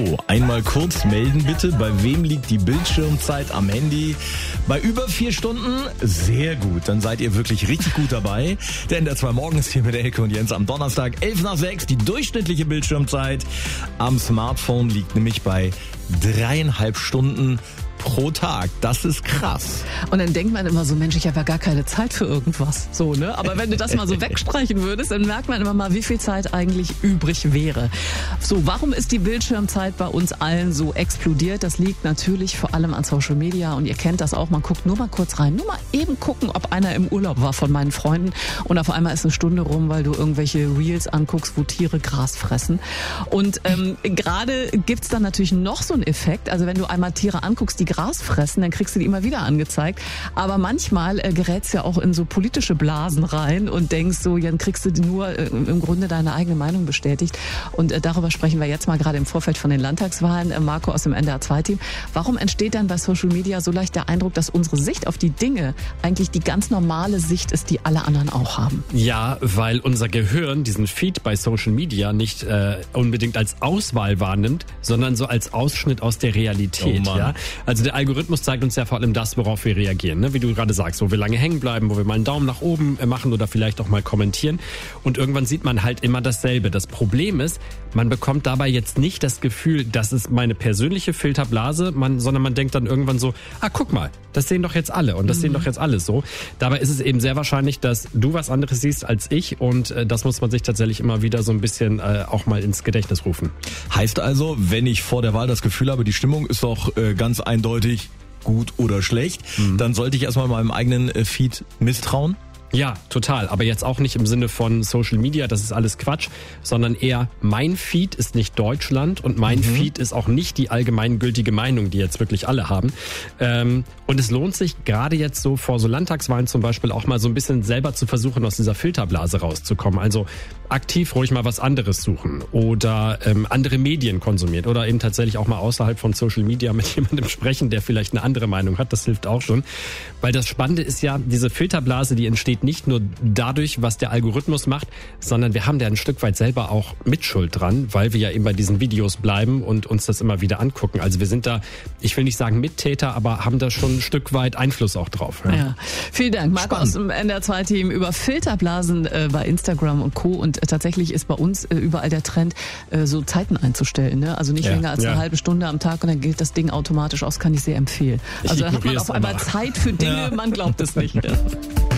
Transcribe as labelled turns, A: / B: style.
A: Einmal kurz melden bitte, bei wem liegt die Bildschirmzeit am Handy? Bei über 4 Stunden? Sehr gut, dann seid ihr wirklich richtig gut dabei. Denn der 2 Morgen ist hier mit Elke und Jens am Donnerstag, 5:11. Die durchschnittliche Bildschirmzeit am Smartphone liegt nämlich bei 3,5 Stunden pro Tag. Das ist krass.
B: Und dann denkt man immer so, Mensch, ich habe ja gar keine Zeit für irgendwas. So, ne? Aber wenn du das mal so wegstreichen würdest, dann merkt man immer mal, wie viel Zeit eigentlich übrig wäre. So, warum ist die Bildschirmzeit bei uns allen so explodiert? Das liegt natürlich vor allem an Social Media und ihr kennt das auch. Man guckt nur mal kurz rein, nur mal eben gucken, ob einer im Urlaub war von meinen Freunden und auf einmal ist eine Stunde rum, weil du irgendwelche Reels anguckst, wo Tiere Gras fressen. Und gerade gibt's dann natürlich noch so einen Effekt. Also wenn du einmal Tiere anguckst, die Gras fressen, dann kriegst du die immer wieder angezeigt. Aber manchmal gerätst ja auch in so politische Blasen rein und denkst so, dann kriegst du nur im Grunde deine eigene Meinung bestätigt. Und darüber sprechen wir jetzt mal gerade im Vorfeld von den Landtagswahlen. Marco aus dem NDR 2-Team. Warum entsteht dann bei Social Media so leicht der Eindruck, dass unsere Sicht auf die Dinge eigentlich die ganz normale Sicht ist, die alle anderen auch haben?
C: Ja, weil unser Gehirn diesen Feed bei Social Media nicht unbedingt als Auswahl wahrnimmt, sondern so als Ausschnitt aus der Realität.
A: Oh
C: ja? Also der Algorithmus zeigt uns ja vor allem das, worauf wir reagieren. Ne? Wie du gerade sagst, wo wir lange hängen bleiben, wo wir mal einen Daumen nach oben machen oder vielleicht auch mal kommentieren. Und irgendwann sieht man halt immer dasselbe. Das Problem ist, man bekommt dabei jetzt nicht das Gefühl, das ist meine persönliche Filterblase, sondern man denkt dann irgendwann so, guck mal, das sehen doch jetzt alle und das sehen doch jetzt alle so. Dabei ist es eben sehr wahrscheinlich, dass du was anderes siehst als ich und das muss man sich tatsächlich immer wieder so ein bisschen auch mal ins Gedächtnis rufen.
A: Heißt also, wenn ich vor der Wahl das Gefühl habe, die Stimmung ist doch ganz eindeutig gut oder schlecht, dann sollte ich erstmal meinem eigenen Feed misstrauen?
C: Ja, total. Aber jetzt auch nicht im Sinne von Social Media, das ist alles Quatsch, sondern eher mein Feed ist nicht Deutschland und mein Feed ist auch nicht die allgemeingültige Meinung, die jetzt wirklich alle haben. Und es lohnt sich gerade jetzt so vor so Landtagswahlen zum Beispiel auch mal so ein bisschen selber zu versuchen, aus dieser Filterblase rauszukommen. Also aktiv ruhig mal was anderes suchen oder andere Medien konsumieren oder eben tatsächlich auch mal außerhalb von Social Media mit jemandem sprechen, der vielleicht eine andere Meinung hat. Das hilft auch schon. Weil das Spannende ist ja, diese Filterblase, die entsteht nicht nur dadurch, was der Algorithmus macht, sondern wir haben da ein Stück weit selber auch Mitschuld dran, weil wir ja eben bei diesen Videos bleiben und uns das immer wieder angucken. Also wir sind da, ich will nicht sagen Mittäter, aber haben da schon ein Stück weit Einfluss auch drauf.
B: Ja. Vielen Dank, Marco aus dem NDR 2-Team über Filterblasen bei Instagram und Co. Und tatsächlich ist bei uns überall der Trend, so Zeiten einzustellen. Ne? Also nicht länger als eine halbe Stunde am Tag und dann gilt das Ding automatisch aus, kann ich sehr empfehlen. Also da hat man auf einmal Zeit für Dinge, man glaubt es nicht. Ja.